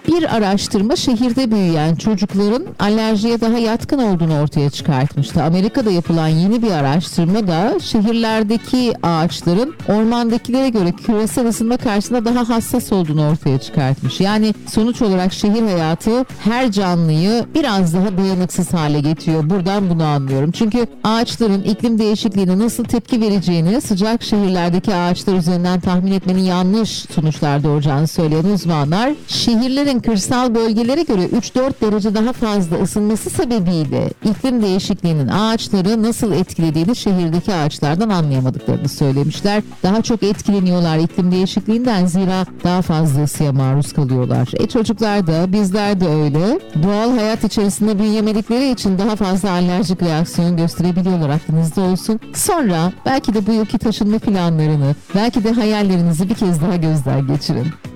Bir araştırma şehirde büyüyen çocukların alerjiye daha yatkın olduğunu ortaya çıkartmıştı. Amerika'da yapılan yeni bir araştırma da şehirlerdeki ağaçların ormandakilere göre küresel ısınma karşısında daha hassas olduğunu ortaya çıkartmış. Yani sonuç olarak şehir hayatı her canlıyı biraz daha dayanıksız hale getiriyor. Buradan bunu anlıyorum. Çünkü ağaçların iklim değişikliğine nasıl tepki vereceğini sıcak şehirlerdeki ağaçlar üzerinden tahmin etmenin yanlış sonuçlar doğuracağını söyleyen uzmanlar, şehirlerin kırsal bölgelere göre 3-4 derece daha fazla ısınması sebebiyle iklim değişikliğinin ağaçları nasıl etkilediğini şehirdeki ağaçlardan anlayamadıklarını söylemişler. Daha çok etkileniyorlar iklim değişikliğinden, zira daha fazla ısıya maruz kalıyorlar. Çocuklar da bizler de öyle. Doğal hayat içerisinde büyüyemedikleri için daha fazla alerjik reaksiyon gösterebiliyorlar, aklınızda olsun. Sonra belki de bu yılki taşınma planlarını, belki de hayallerinizi bir kez daha gözden geçirin.